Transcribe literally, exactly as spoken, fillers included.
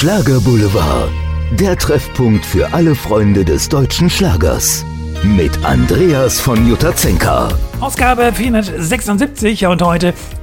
Schlager-Boulevard, der Treffpunkt für alle Freunde des deutschen Schlagers. Mit Andreas von Jutazenka. Ausgabe vierhundertsechsundsiebzig, ja, und heute